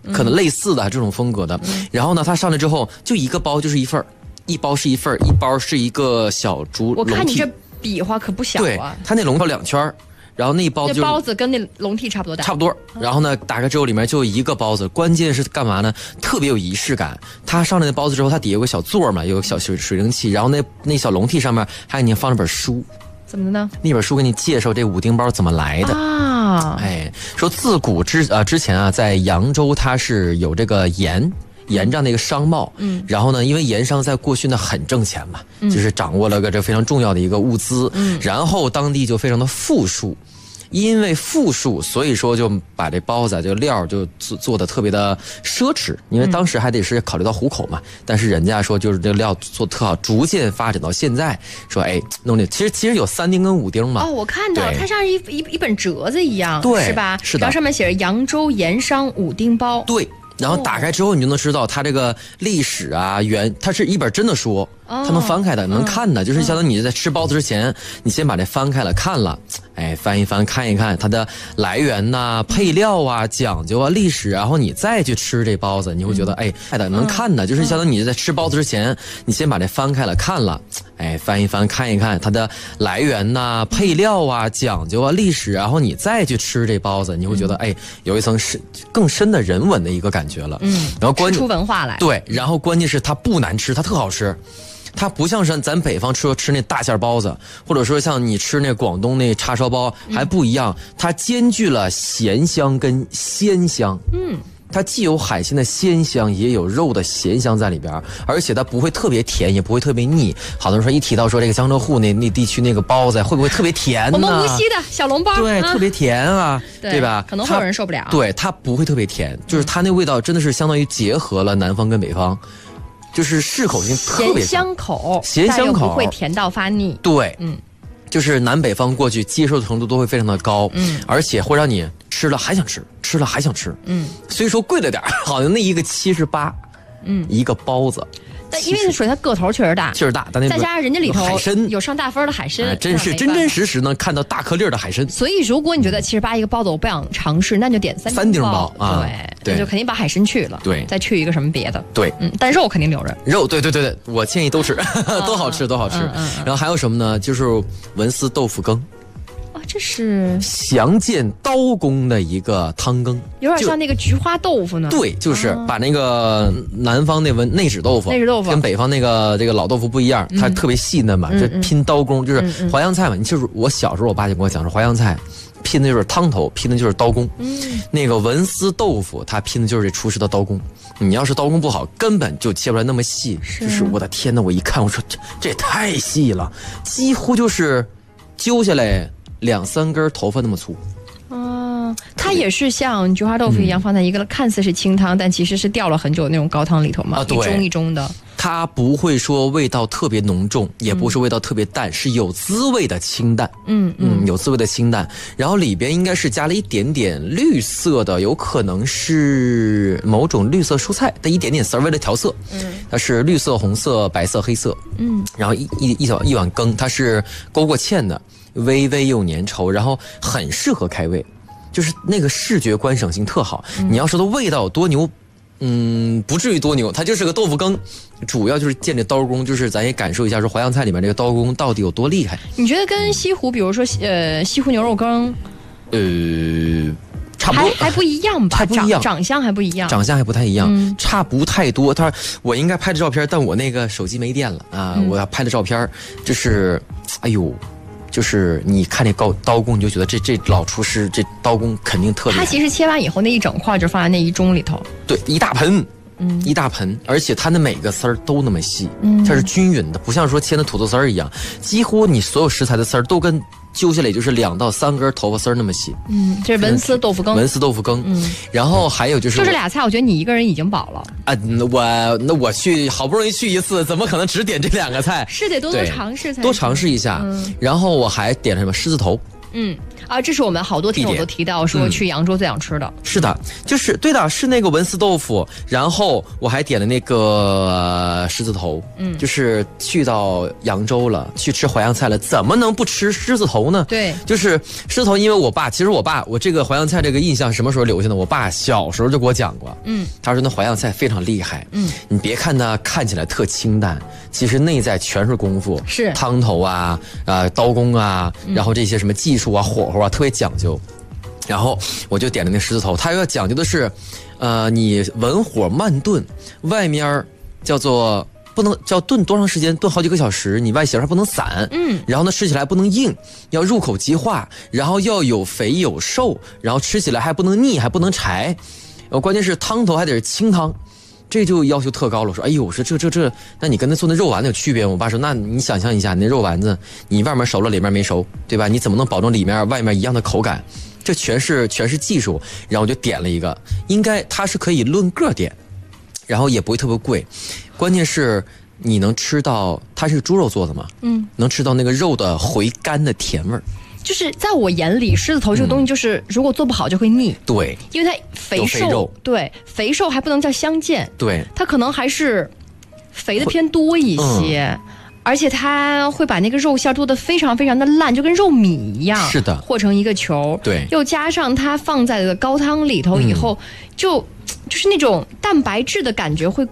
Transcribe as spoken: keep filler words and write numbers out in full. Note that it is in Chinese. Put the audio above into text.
可能类似的这种风格的。嗯、然后呢，它上来之后就一个包就是一份儿，一包是一份儿，一包是一个小竹笼屉。 我看你这比划可不小啊！ 对，它那笼屉两圈，然后那一包就这包子跟那笼屉差不多大， 差不多。然后呢，打开之后里面就一个包子，关键是干嘛呢？特别有仪式感。它上来的包子之后，它底下有个小座嘛，有个小水水蒸气，然后那那小笼屉上面还给你放了本书。 怎么的呢？ 那本书给你介绍这五丁包怎么来的啊？ 哎，说自古之啊、呃、之前啊，在扬州它是有这个盐。盐这样的一个商贸，嗯，然后呢，因为盐商在过去呢很挣钱嘛，嗯、就是掌握了个这非常重要的一个物资，嗯，然后当地就非常的富庶，因为富庶，所以说就把这包子这个料就做做的特别的奢侈，因为当时还得是考虑到糊口嘛，嗯、但是人家说就是这料做特好，逐渐发展到现在，说哎弄这其实其实有三丁跟五丁嘛， 哦，我看到它像一一一本折子一样， 对， 是吧？ 是的， 然后上面写着扬州盐商五丁包， 对。然后打开之后，你就能知道它这个历史啊，原它是一本真的书，它能翻开的，能看的，就是相当于你在吃包子之前，你先把这翻开了看了，哎，翻一翻看一看它的来源呐、配料啊、讲究啊、历史，然后你再去吃这包子，你会觉得哎，能看的，就是相当于你在吃包子之前，你先把这翻开了看了，哎，翻一翻看一看它的来源呐、配料啊、讲究啊、历史，然后你再去吃这包子，你会觉得哎，有一层深更深的人文的一个感觉。觉了，嗯，然后关吃出文化来， 对，然后关键是它不难吃，它特好吃，它不像是咱北方吃吃那大馅包子，或者说像你吃那广东那叉烧包还不一样，嗯、它兼具了咸香跟鲜香，嗯。它既有海鲜的鲜香，也有肉的咸香在里边，而且它不会特别甜，也不会特别腻。好多人说一提到说这个江浙沪那那地区那个包子会不会特别甜呢？ 我们无锡的小笼包， 对，啊、特别甜啊，对, 对吧？ 可能会有人受不了。 对，它不会特别甜，就是它那味道真的是相当于结合了南方跟北方，就是适口性特别咸香口， 咸香口不会甜到发腻。 对，嗯。就是南北方过去接受的程度都会非常的高，嗯，而且会让你吃了还想吃，吃了还想吃，嗯，虽说贵了点，好像那一个七十八，嗯，一个包子， 但因为属于它个头确实大， 确实大，但那再加上人家里头海参有上大分的海参， 哎、真是真真实实能看到大颗粒的海参。 所以如果你觉得七十八一个包子我不想尝试，那你就点三三丁包啊， 对，那就肯定把海参去了， 对， 再去一个什么别的， 对， 嗯，但肉肯定留着， 肉，对对对对，我建议都吃，都好吃，都好吃。嗯嗯嗯、然后还有什么呢？就是文思豆腐羹。 这是详见刀工的一个汤羹， 有点像那个菊花豆腐呢。 对，就是把那个南方那文内酯豆腐， 内酯豆腐跟北方那个这个老豆腐不一样，它特别细嫩嘛，这、嗯、拼刀工，就是淮扬菜嘛。你就是我小时候，我爸就跟我讲说，淮扬菜拼的就是汤头，拼的就是刀工。嗯，那个文思豆腐，它拼的就是这厨师的刀工。你要是刀工不好，根本就切不出来那么细。是就是我的天哪！我一看，我说这这也太细了，几乎就是揪下来两三根头发那么粗。 哦，它也是像菊花豆腐一样放在一个看似是清汤，嗯、但其实是吊了很久的那种高汤里头嘛，啊、一盅一盅的。 它不会说味道特别浓重，也不是味道特别淡，嗯、是有滋味的清淡。嗯嗯，有滋味的清淡。然后里边应该是加了一点点绿色的，有可能是某种绿色蔬菜的一点点丝儿，为了调色。嗯，它是绿色、红色、白色、黑色。嗯，然后一一一小一碗羹，它是勾过芡的。微微又粘稠，然后很适合开胃，就是那个视觉观赏性特好。嗯、你要说的味道有多牛，嗯，不至于多牛，它就是个豆腐羹，主要就是见这刀工，就是咱也感受一下说淮扬菜里面这个刀工到底有多厉害。 你觉得跟西湖，比如说呃西湖牛肉羹， 呃。差不多还还不一样吧， 还不一样， 长相还不一样， 长相还不太一样，嗯、差不太多。他我应该拍的照片，但我那个手机没电了啊，嗯、我要拍的照片，就是，哎呦。就是你看这刀刀工，你就觉得这这老厨师这刀工肯定特别。 他其实切完以后那一整块就放在那一盅里头， 对，一大盆，嗯，一大盆，而且它的每个丝儿都那么细，嗯，它是均匀的，不像说切的土豆丝儿一样，几乎你所有食材的丝儿都跟揪下来就是两到三根头发丝儿那么细。 嗯，这是文思豆腐羹， 文思豆腐羹。嗯，然后还有就是就这俩菜，我觉得你一个人已经饱了啊。我那我去好不容易去一次，怎么可能只点这两个菜？ 是得多多尝试才多尝试一下。嗯，然后我还点了什么狮子头。 嗯， 啊，这是我们好多听友都提到说去扬州最想吃的。 嗯、是的，就是对的，是那个文思豆腐，然后我还点了那个狮子头，嗯，就是去到扬州了，去吃淮扬菜了，怎么能不吃狮子头呢？ 对， 就是狮子头，因为我爸，其实我爸，我这个淮扬菜这个印象什么时候留下的？我爸小时候就给我讲过，嗯，他说那淮扬菜非常厉害，嗯，你别看它看起来特清淡，其实内在全是功夫， 是汤头啊，啊、呃、刀工啊，然后这些什么技术啊、火候啊，特别讲究。然后我就点了那狮子头，它要讲究的是，呃，你文火慢炖，外面叫做不能叫炖多长时间，炖好几个小时，你外形还不能散，嗯，然后呢吃起来不能硬，要入口即化，然后要有肥有瘦，然后吃起来还不能腻，还不能柴，呃，关键是汤头还得是清汤。这就要求特高了，我说，哎呦，我说这这这，那你跟他做那肉丸子有区别？我爸说，那你想象一下，你那肉丸子，你外面熟了，里面没熟，对吧？你怎么能保证里面外面一样的口感？这全是全是技术。然后我就点了一个，应该它是可以论个点，然后也不会特别贵，关键是你能吃到，它是猪肉做的嘛，嗯，能吃到那个肉的回甘的甜味儿。 就是在我眼里，狮子头这个东西就是，嗯、如果做不好就会腻。 对， 因为它肥瘦，肥肉对肥瘦还不能叫相间。 对， 它可能还是肥的偏多一些，嗯、而且它会把那个肉馅做得非常非常的烂，就跟肉米一样。 是的， 和成一个球。 对， 又加上它放在了高汤里头以后，嗯、就就是那种蛋白质的感觉会